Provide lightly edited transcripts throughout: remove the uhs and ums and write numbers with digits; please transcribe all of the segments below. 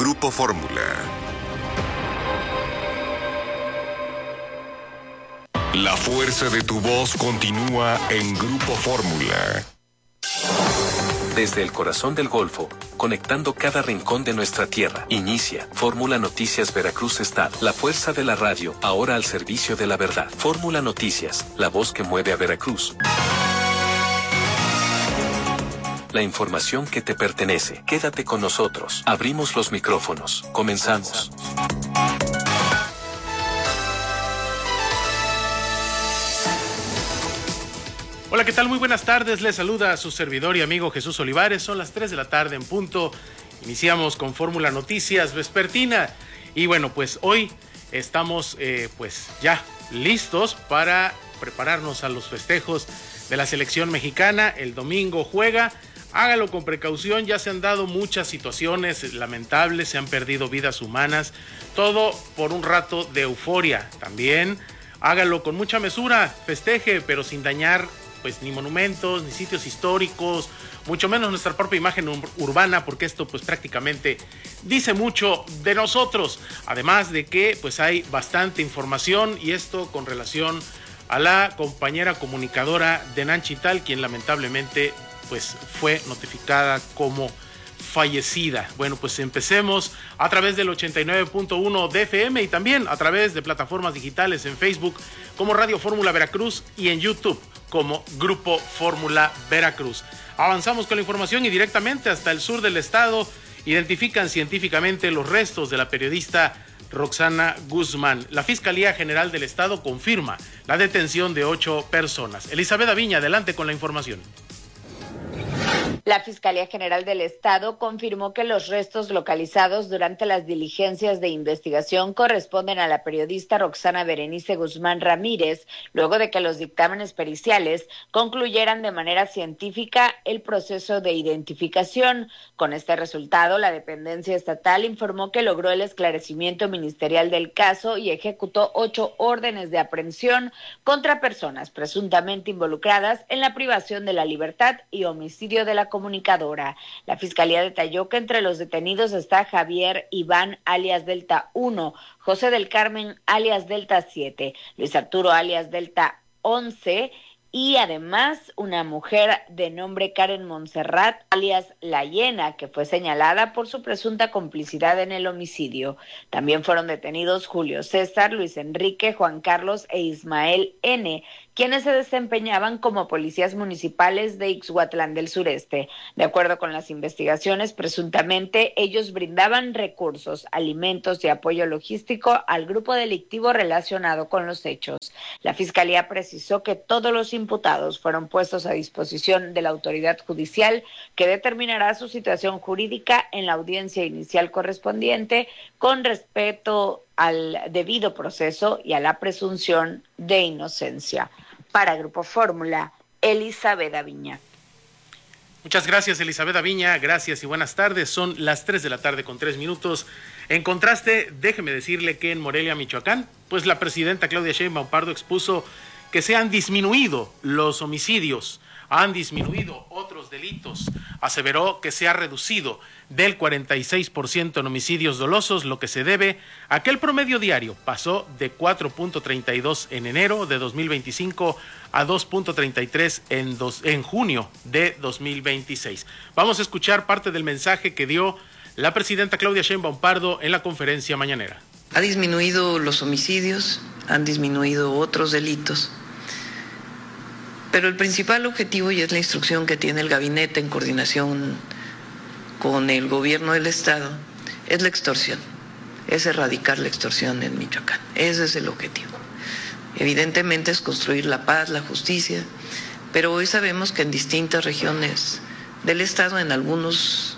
Grupo Fórmula. La fuerza de tu voz continúa en Grupo Fórmula. Desde el corazón del Golfo, conectando cada rincón de nuestra tierra, inicia Fórmula Noticias Veracruz Estado. La fuerza de la radio, ahora al servicio de la verdad. Fórmula Noticias, la voz que mueve a Veracruz. La información que te pertenece. Quédate con nosotros. Abrimos los micrófonos. Comenzamos. Hola, ¿qué tal? Muy buenas tardes. Les saluda a su servidor y amigo Jesús Olivares. Son las 3 de la tarde en punto. Iniciamos con Fórmula Noticias Vespertina. Y bueno, pues hoy estamos pues ya listos para prepararnos a los festejos de la selección mexicana. El domingo juega. Hágalo con precaución, ya se han dado muchas situaciones lamentables, se han perdido vidas humanas, todo por un rato de euforia. También hágalo con mucha mesura, festeje, pero sin dañar pues ni monumentos, ni sitios históricos, mucho menos nuestra propia imagen urbana, porque esto pues prácticamente dice mucho de nosotros. Además de que pues hay bastante información, y esto con relación a la compañera comunicadora de Nanchital, quien lamentablemente pues fue notificada como fallecida. Bueno, pues empecemos a través del 89.1 de FM y también a través de plataformas digitales en Facebook como Radio Fórmula Veracruz y en YouTube como Grupo Fórmula Veracruz. Avanzamos con la información y directamente hasta el sur del estado identifican científicamente los restos de la periodista Roxana Guzmán. La Fiscalía General del Estado confirma la detención de 8 personas. Elizabeth Aviña, adelante con la información. La Fiscalía General del Estado confirmó que los restos localizados durante las diligencias de investigación corresponden a la periodista Roxana Berenice Guzmán Ramírez, luego de que los dictámenes periciales concluyeran de manera científica el proceso de identificación. Con este resultado, la dependencia estatal informó que logró el esclarecimiento ministerial del caso y ejecutó 8 órdenes de aprehensión contra personas presuntamente involucradas en la privación de la libertad y homicidio de la comunicadora. La Fiscalía detalló que entre los detenidos está Javier Iván alias Delta 1, José del Carmen alias Delta 7, Luis Arturo alias Delta 11 y además una mujer de nombre Karen Montserrat alias La Hiena, que fue señalada por su presunta complicidad en el homicidio. También fueron detenidos Julio César, Luis Enrique, Juan Carlos e Ismael N., quienes se desempeñaban como policías municipales de Ixhuatlán del Sureste. De acuerdo con las investigaciones, presuntamente ellos brindaban recursos, alimentos y apoyo logístico al grupo delictivo relacionado con los hechos. La Fiscalía precisó que todos los imputados fueron puestos a disposición de la autoridad judicial, que determinará su situación jurídica en la audiencia inicial correspondiente, con respeto al debido proceso y a la presunción de inocencia. Para Grupo Fórmula, Elizabeth Aviña. Muchas gracias, Elizabeth Aviña, gracias y buenas tardes. Son las 3 de la tarde con 3 minutos. En contraste, déjeme decirle que en Morelia, Michoacán, pues la presidenta Claudia Sheinbaum Pardo expuso que se han disminuido los homicidios, han disminuido otros delitos. Aseveró que se ha reducido del 46% en homicidios dolosos, lo que se debe a que el promedio diario pasó de 4.32 en enero de 2025 a 2.33 en junio de 2026. Vamos a escuchar parte del mensaje que dio la presidenta Claudia Sheinbaum Pardo en la conferencia mañanera. Ha disminuido los homicidios, han disminuido otros delitos, pero el principal objetivo, y es la instrucción que tiene el gabinete en coordinación con el gobierno del estado, es la extorsión, es erradicar la extorsión en Michoacán. Ese es el objetivo. Evidentemente es construir la paz, la justicia, pero hoy sabemos que en distintas regiones del estado, en algunos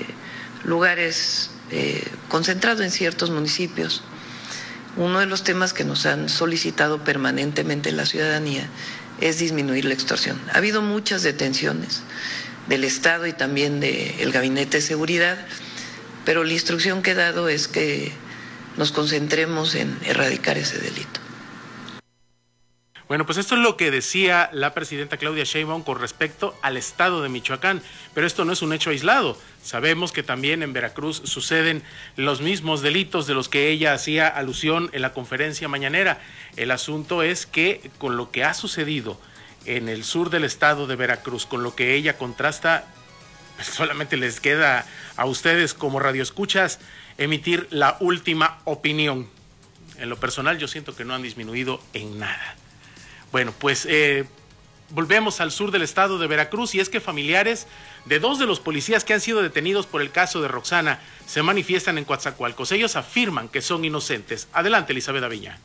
lugares concentrados en ciertos municipios, uno de los temas que nos han solicitado permanentemente la ciudadanía es disminuir la extorsión. Ha habido muchas detenciones del Estado y también del Gabinete de Seguridad, pero la instrucción que he dado es que nos concentremos en erradicar ese delito. Bueno, pues esto es lo que decía la presidenta Claudia Sheinbaum con respecto al estado de Michoacán, pero esto no es un hecho aislado. Sabemos que también en Veracruz suceden los mismos delitos de los que ella hacía alusión en la conferencia mañanera. El asunto es que con lo que ha sucedido en el sur del estado de Veracruz, con lo que ella contrasta, pues solamente les queda a ustedes como radioescuchas emitir la última opinión. En lo personal yo siento que no han disminuido en nada. Bueno, pues volvemos al sur del estado de Veracruz, y es que familiares de 2 de los policías que han sido detenidos por el caso de Roxana se manifiestan en Coatzacoalcos. Ellos afirman que son inocentes. Adelante, Elizabeth Aviña.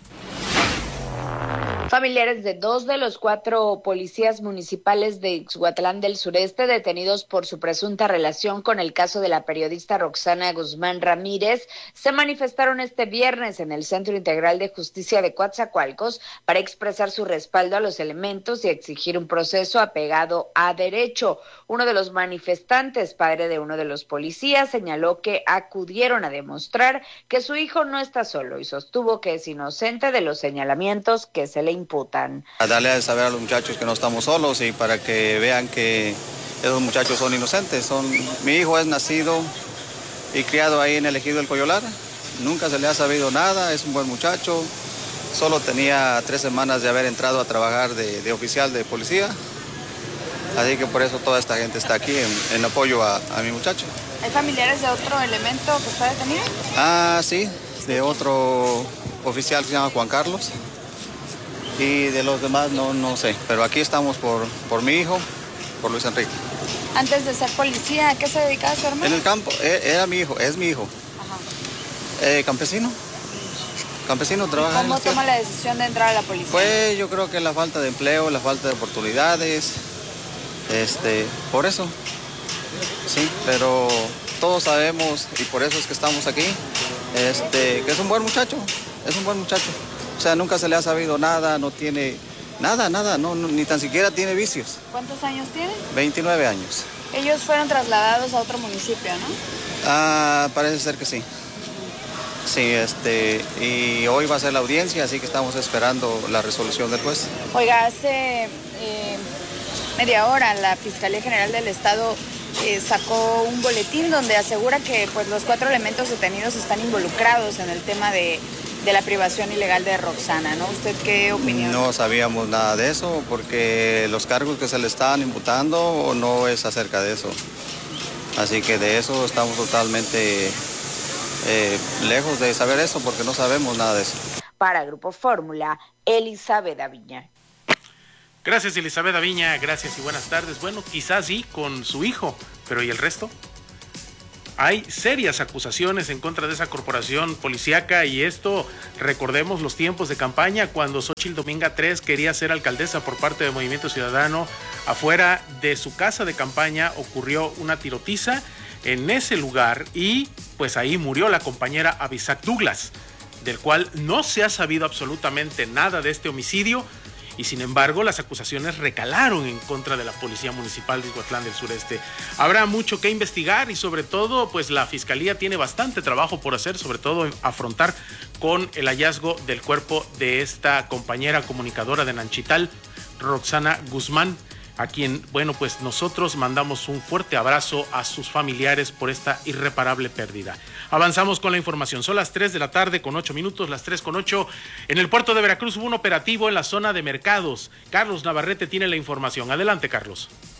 Familiares de 2 de los 4 policías municipales de Ixhuatlán del Sureste detenidos por su presunta relación con el caso de la periodista Roxana Guzmán Ramírez se manifestaron este viernes en el Centro Integral de Justicia de Coatzacoalcos para expresar su respaldo a los elementos y exigir un proceso apegado a derecho. Uno de los manifestantes, padre de uno de los policías, señaló que acudieron a demostrar que su hijo no está solo y sostuvo que es inocente de los señalamientos que se le imputan. A darle a saber a los muchachos que no estamos solos y para que vean que esos muchachos son inocentes. Mi hijo es nacido y criado ahí en el ejido del Coyolar. Nunca se le ha sabido nada, es un buen muchacho. Solo tenía 3 semanas de haber entrado a trabajar de oficial de policía. Así que por eso toda esta gente está aquí en apoyo a mi muchacho. ¿Hay familiares de otro elemento que está detenido? Sí, de otro oficial que se llama Juan Carlos. Y de los demás no sé, pero aquí estamos por mi hijo, por Luis Enrique. Antes de ser policía, ¿a qué se dedicaba su hermano? En el campo, era mi hijo, es mi hijo. Ajá. Campesino trabaja. ¿Cómo toma la decisión de entrar a la policía? Pues yo creo que la falta de empleo, la falta de oportunidades, por eso. Sí, pero todos sabemos, y por eso es que estamos aquí, que es un buen muchacho, O sea, nunca se le ha sabido nada, no tiene nada, ni tan siquiera tiene vicios. ¿Cuántos años tiene? 29 años. Ellos fueron trasladados a otro municipio, ¿no? Parece ser que sí. Sí, y hoy va a ser la audiencia, así que estamos esperando la resolución del juez. Oiga, hace media hora la Fiscalía General del Estado sacó un boletín donde asegura que pues los 4 elementos detenidos están involucrados en el tema de la privación ilegal de Roxana, ¿no? ¿Usted qué opinión? No sabíamos nada de eso, porque los cargos que se le estaban imputando no es acerca de eso. Así que de eso estamos totalmente lejos de saber eso, porque no sabemos nada de eso. Para Grupo Fórmula, Elizabeth Aviña. Gracias, Elizabeth Aviña, gracias y buenas tardes. Bueno, quizás sí con su hijo, pero ¿y el resto? Hay serias acusaciones en contra de esa corporación policíaca, y esto, recordemos los tiempos de campaña cuando Xóchitl Dominga III quería ser alcaldesa por parte de Movimiento Ciudadano. Afuera de su casa de campaña ocurrió una tirotiza en ese lugar y pues ahí murió la compañera Abisac Douglas, del cual no se ha sabido absolutamente nada de este homicidio. Y sin embargo, las acusaciones recalaron en contra de la Policía Municipal de Ixhuatlán del Sureste. Habrá mucho que investigar y sobre todo, pues la Fiscalía tiene bastante trabajo por hacer, sobre todo en afrontar con el hallazgo del cuerpo de esta compañera comunicadora de Nanchital, Roxana Guzmán, a quien, bueno, pues nosotros mandamos un fuerte abrazo a sus familiares por esta irreparable pérdida. Avanzamos con la información. Son las 3 de la tarde con 8 minutos, las 3:08. En el puerto de Veracruz hubo un operativo en la zona de mercados. Carlos Navarrete tiene la información. Adelante, Carlos.